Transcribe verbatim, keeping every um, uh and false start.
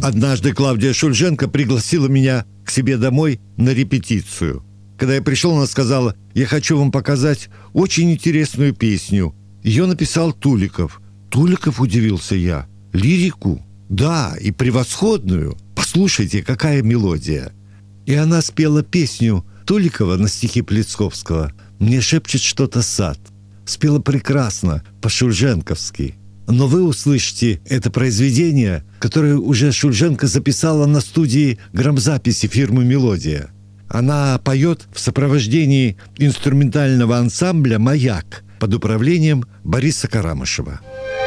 Однажды Клавдия Шульженко пригласила меня к себе домой на репетицию. Когда я пришел, она сказала: «Я хочу вам показать очень интересную песню. Ее написал Туликов». «Туликов?» – удивился я. «Лирику?» «Да, и превосходную. Послушайте, какая мелодия». И она спела песню Туликова на стихи Плесковского «Мне шепчет что-то сад». Спела прекрасно, по-шульженковски. Но вы услышите это произведение, которое уже Шульженко записала на студии грамзаписи фирмы «Мелодия». Она поет в сопровождении инструментального ансамбля «Маяк» под управлением Бориса Карамышева.